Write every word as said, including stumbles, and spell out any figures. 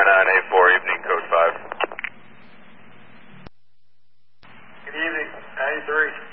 Sierra nine eight four, evening, code five. Good evening, ninety-three.